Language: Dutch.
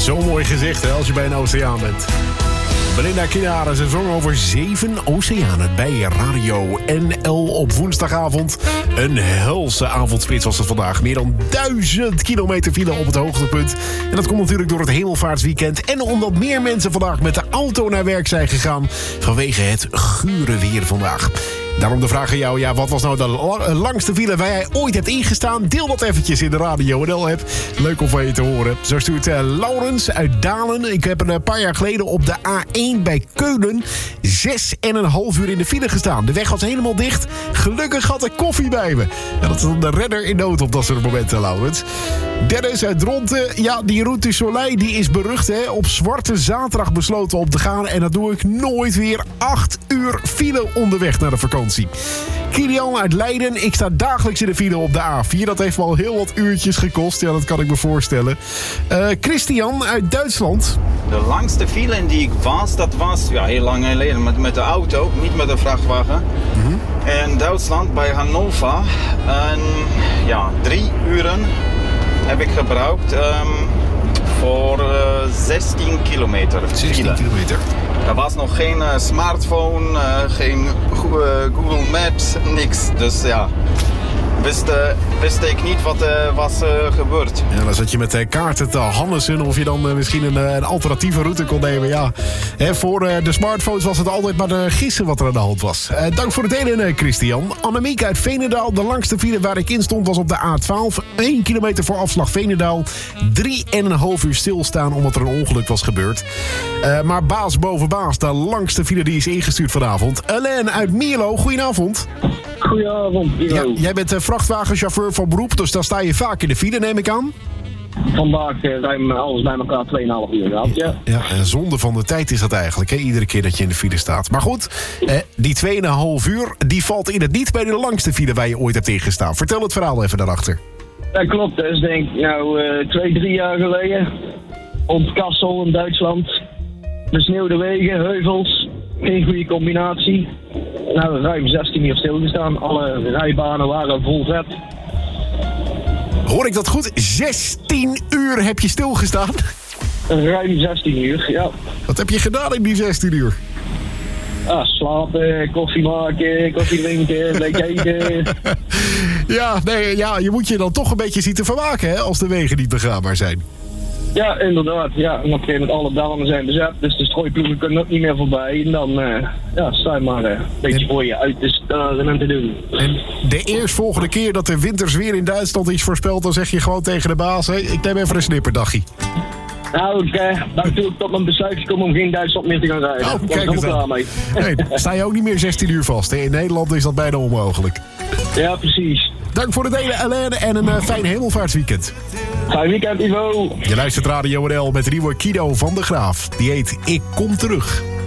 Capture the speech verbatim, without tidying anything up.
Zo mooi gezegd, hè, als je bij een oceaan bent. Belinda Kinara, ze zong over zeven oceanen bij Radio N L op woensdagavond. Een helse avondspits was het vandaag. Meer dan duizend kilometer file op het hoogtepunt. En dat komt natuurlijk door het hemelvaartsweekend. En omdat meer mensen vandaag met de auto naar werk zijn gegaan vanwege het gure weer vandaag. Daarom de vraag aan jou, ja, wat was nou de la- langste file waar jij ooit hebt ingestaan? Deel dat eventjes in de Radio N L-app. Leuk om van je te horen. Zo stuurt uh, Laurens uit Dalen. Ik heb een paar jaar geleden op de A één bij Keulen zes en een half uur in de file gestaan. De weg was helemaal dicht. Gelukkig had ik koffie bij me. Ja, dat is dan de redder in nood op dat soort momenten, Laurens. Dennis uit Dronten. Ja, die Route du Soleil die is berucht, hè. Op Zwarte Zaterdag besloten op te gaan. En dat doe ik nooit weer. Acht uur file onderweg naar de vakantie. Kilian uit Leiden. Ik sta dagelijks in de file op de A vier. Dat heeft me al heel wat uurtjes gekost. Ja, dat kan ik me voorstellen. Uh, Christian uit Duitsland. De langste file in die ik was, dat was ja, heel lang geleden met, met de auto, niet met de vrachtwagen. Mm-hmm. In Duitsland bij Hannover. En ja, drie uren heb ik gebruikt um, voor uh, zestien kilometer. zestien kilometer. Er was nog geen uh, smartphone, uh, geen uh, Google Maps, niks. Dus ja, wist, uh, wist ik niet wat er uh, was uh, gebeurd. Ja, dan zat je met uh, kaarten te hannesen of je dan uh, misschien een, uh, een alternatieve route kon nemen. Ja, hè, voor uh, de smartphones was het altijd maar de gissen wat er aan de hand was. Uh, dank voor het delen, uh, Christian. Annemiek uit Veenendaal. De langste file waar ik in stond was op de A twaalf. één kilometer voor afslag Veenendaal. Drie en een half uur stilstaan omdat er een ongeluk was gebeurd. Uh, maar baas boven baas, de langste file die is ingestuurd vanavond. Alain uit Mierlo, goedenavond. Goedenavond, ja, jij bent uh, vrachtwagenchauffeur van beroep, dus dan sta je vaak in de file, neem ik aan. Vandaag uh, ruim alles bij elkaar twee komma vijf uur gehad, ja. Ja, en zonde van de tijd is dat eigenlijk, hè? Iedere keer dat je in de file staat. Maar goed, eh, die twee komma vijf uur, die valt in het niet bij de langste file waar je ooit hebt ingestaan. Vertel het verhaal even daarachter. Dat klopt, dus denk ik nou uh, twee, drie jaar geleden. Op Kassel in Duitsland. Besneeuwde wegen, heuvels. Geen goede combinatie. Nou, ruim zestien uur stilgestaan. Alle rijbanen waren vol vet. Hoor ik dat goed? zestien uur heb je stilgestaan? Ruim zestien uur, ja. Wat heb je gedaan in die zestien uur? Ah, slapen, koffie maken, koffie drinken, lekker eten. ja, nee, ja, je moet je dan toch een beetje zien te vermaken, hè, als de wegen niet begaanbaar zijn. Ja, inderdaad. Ja. En op een gegeven moment alle banen zijn bezet, dus de strooiploegen kunnen ook niet meer voorbij. En dan uh, ja, sta je maar uh, een beetje en, voor je uit te staren en te doen. En de eerstvolgende keer dat er winters weer in Duitsland iets voorspelt, dan zeg je gewoon tegen de baas, hé, ik neem even een snipperdagje. Nou, ik uh, dacht toen ik tot mijn besluit gekomen om geen Duitsland meer te gaan rijden. Oh, kijk eens aan. Mee. Nee, sta je ook niet meer zestien uur vast. Hè? In Nederland is dat bijna onmogelijk. Ja, precies. Dank voor het delen, Alain, en een uh, fijn hemelvaartsweekend. Fijn weekend, Ivo. Je luistert Radio N L met Riewer Kido van de Graaf. Die heet Ik Kom Terug.